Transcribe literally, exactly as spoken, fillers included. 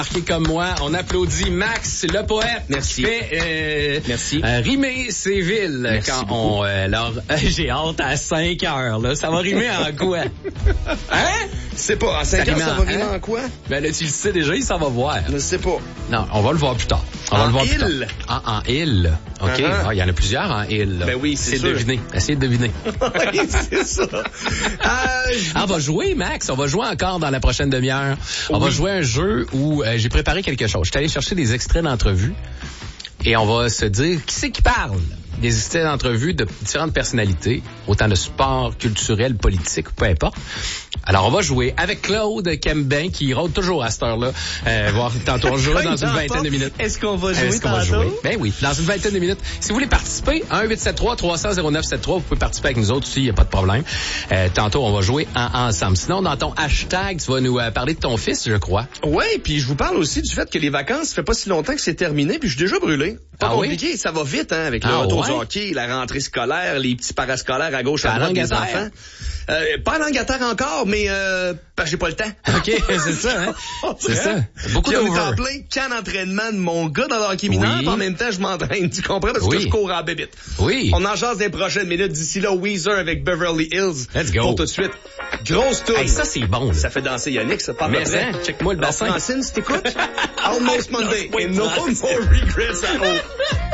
Marqué comme moi, on applaudit Max le poète. Merci. Qui fait euh, Merci. Euh, rimer ses villes. Merci quand beaucoup. on euh, leur j'ai hâte à cinq heures là, ça va rimer en quoi? Hein? Je sais pas, à cinq Ça ans, rime ça en- va rimer hein? en quoi? Ben là tu le sais déjà, il s'en va voir. Je sais pas. Non, on va le voir plus tard. On va En le voir plus île? tard. En, en île. OK. Uh-huh. Ah, il y en a plusieurs en île. là. Ben oui, c'est Essayez de sûr. deviner. Essayez de deviner. Oui, c'est ça. Euh, je- Ah, on va jouer, Max. On va jouer encore dans la prochaine demi-heure. On Oui. va jouer un jeu où euh, j'ai préparé quelque chose. Je suis allé chercher des extraits d'entrevues et on va se dire qui c'est qui parle. Des extraits d'entrevues de différentes personnalités, autant de sport, culturel, politique, peu importe. Alors, on va jouer avec Claude Kembin, qui rôde toujours à cette heure-là. Euh, voir tantôt, on jouera dans une vingtaine de minutes. Est-ce qu'on va jouer Est-ce qu'on va tantôt? jouer? Ben oui, dans une vingtaine de minutes. Si vous voulez participer, un huit sept trois trois zéro zéro neuf sept trois, vous pouvez participer avec nous autres aussi, il n'y a pas de problème. Euh, tantôt, on va jouer en- ensemble. Sinon, dans ton hashtag, tu vas nous euh, parler de ton fils, je crois. Oui, puis je vous parle aussi du fait que les vacances, ça fait pas si longtemps que c'est terminé, puis je suis déjà brûlé. Pas Ah oui? compliqué, ça va vite, hein, avec le Ah retour ouais? du hockey, la rentrée scolaire, les petits parascolaires à gauche, à Pas à droite des Langaterre. enfants. Euh, pas à Langaterre encore, mais euh, parce que j'ai pas le temps. OK, c'est ça, hein? C'est ça. Beaucoup Puis on est d'over. en plein camp d'entraînement de mon gars dans le hockey mineur, Oui. puis en même temps, je m'entraîne, tu comprends? Parce Oui. que je cours en bébite. Oui. On en jase des prochaines minutes. D'ici là, Weezer avec Beverly Hills. Let's go. Pour tout de suite. Grosse tour. Hey, ça, c'est bon. là. Ça fait danser Yannick, ça part Mais après. hein, check-moi le Alors, bassin. Francine, si t'écoutes, Almost Monday. Non, And no Francine. more regrets at all.